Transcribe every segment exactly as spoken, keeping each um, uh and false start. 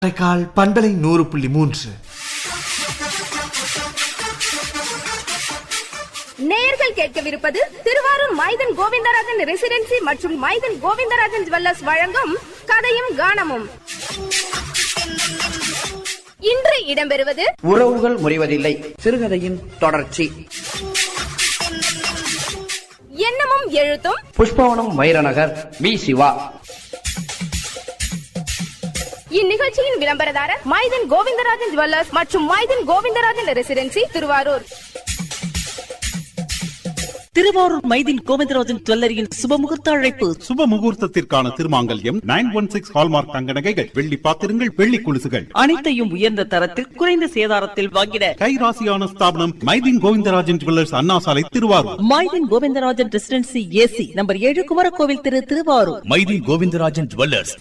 காரைக்கால் பண்பலை நூறு புள்ளி மூன்று. நேயர்கள் கேட்கவிருப்பது திருவாரூர் மைதன் கோவிந்தராஜன் ரெசிடென்சி மற்றும் மைதன் கோவிந்தராஜன் ஜுவல்லர்ஸ் வழங்கும் கதையும் கானமும். இன்று இடம்பெறுவது உறவுகள் முறிவதில்லை சிறுகதையின் தொடர்ச்சி. எண்ணமும் எழுத்தும் புஷ்பவனம் வைரநகர் வி சிவா. இந்நிகழ்ச்சியின் விளம்பரதாரர் மைதன் கோவிந்தராஜன் ஜுவல்லர்ஸ் மற்றும் மைதன் கோவிந்தராஜன் ரெசிடென்சி திருவாரூர். திருவாரூர் மைதின் கோவிந்தராஜன் ஜுவல்லரியின் சுபமுகூர்த்த அழைப்பு. சுப முகூர்த்தத்திற்கான திருமாங்கல்யம் நைன் ஒன் சிக்ஸ் ஹால்மார்க் தங்க நகைகள், வெள்ளி பாத்திரங்கள், வெள்ளி குலுசுகள் அனைத்தையும் உயர்ந்த தரத்தில் குறைந்த சேதாரத்தில் வாங்கிட கைராசியான ஸ்தாபனம் மைதின் கோவிந்தராஜன் ஜுவல்லர்ஸ், அண்ணா சாலை, Thiruvarur. Mydeen Govindarajan residency AC number ஏழு, குமரகோவில் திரு, திருவாரூர். மைதின் கோவிந்தராஜன் ஜுவல்லர்ஸ்.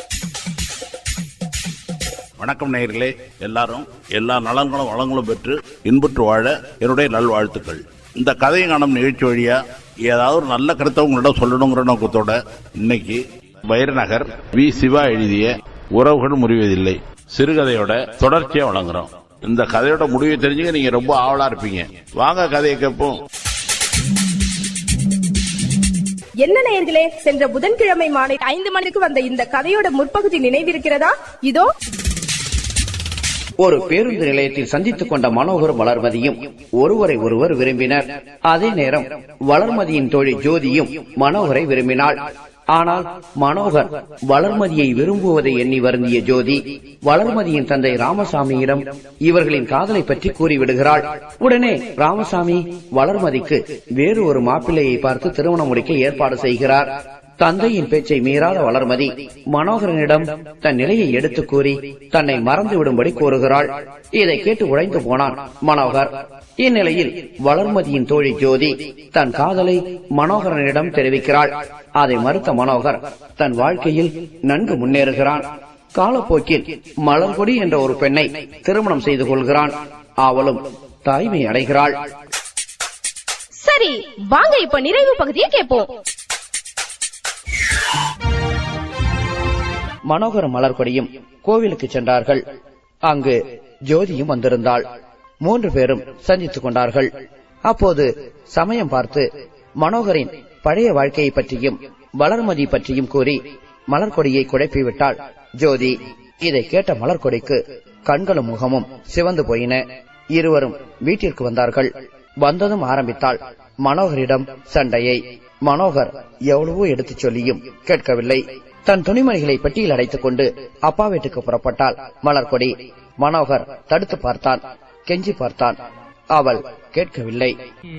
வணக்கம் நேயர்களே, எல்லாரும் எல்லா நலன்களும் வளங்களும் பெற்று இன்புற்று வாழ என்னுடைய நல்வாழ்த்துக்கள். இந்த கதையை காணும் நிகழ்ச்சி வழியா ஏதாவது ஒரு நல்ல கருத்தை உங்களிடம் சொல்லணுங்கிற நோக்கத்தோட இன்னைக்கு வைரநகர் வி சிவா எழுதிய உறவுகள் முறிவதில்லை சிறுகதையோட தொடர்ச்சியா வழங்குறோம். இந்த கதையோட முடிவை தெரிஞ்சுக்க நீங்க ரொம்ப ஆவலா இருப்பீங்க. வாங்க கதையை கேட்போம். என்ன நேயர்களே, சென்ற புதன்கிழமை மாலை ஐந்து மணிக்கு வந்த இந்த கதையோட முற்பகுதி நினைவிருக்கிறதா? இதோ. ஒரு பேருந்து நிலையத்தில் சந்தித்துக் கொண்ட மனோகரும் வளர்மதியும் ஒருவரை ஒருவர் விரும்பினர். அதே நேரம் வளர்மதியின் தோழி ஜோதியும் மனோகரை விரும்பினாள். ஆனால் மனோகர் வளர்மதியை விரும்புவதை எண்ணி வருந்திய ஜோதி வளர்மதியின் தந்தை ராமசாமியிடம் இவர்களின் காதலை பற்றி கூறிவிடுகிறாள். உடனே ராமசாமி வளர்மதிக்கு வேறு ஒரு மாப்பிள்ளையை பார்த்து திருமணம் முடிக்க ஏற்பாடு செய்கிறார். தந்தையின் பேச்சை மீறாத வளர்மதி மனோகரனிடம் தன் நிலையை எடுத்து கூறி தன்னை மறந்து விடும்படி கூறுகிறாள். இதை கேட்டு உடைந்து போனான் மனோகர். இந்நிலையில் வளர்மதியின் தோழி ஜோதி தன் காதலை மனோகரனிடம் தெரிவிக்கிறாள். அதை மறுத்த மனோகர் தன் வாழ்க்கையில் நன்கு முன்னேறுகிறான். காலப்போக்கில் மலர்கொடி என்ற ஒரு பெண்ணை திருமணம் செய்து கொள்கிறான். அவளும் தாய்மை அடைகிறாள். சரி, வாங்க இப்ப நிறைவு பகுதியை கேட்போம். மனோகரும் மலர்கொடியும் கோவிலுக்கு சென்றார்கள். அங்கு ஜோதியும் வந்திருந்தாள். மூன்று பேரும் சந்தித்துக் கொண்டார்கள். அப்போது சமயம் பார்த்து மனோகரின் பழைய வாழ்க்கையை பற்றியும் வளர்மதி பற்றியும் கூறி மலர்கொடியை குழப்பிவிட்டாள் ஜோதி. இதை கேட்ட மலர்கொடிக்கு கண்களும் முகமும் சிவந்து போயின. இருவரும் வீட்டிற்கு வந்தார்கள். வந்ததும் ஆரம்பித்தாள் மனோகரிடம் சண்டையை. மனோகர் எவ்வளவோ எடுத்துச் சொல்லியும் கேட்கவில்லை. தன் துணிமணிகளை பெட்டியில் அடைத்துக் கொண்டு அப்பா வீட்டுக்கு புறப்பட்டாள் மலர்கொடி. மனோகர் தடுத்து பார்த்தான், கெஞ்சி பார்த்தான். அவள் கேட்கவில்லை.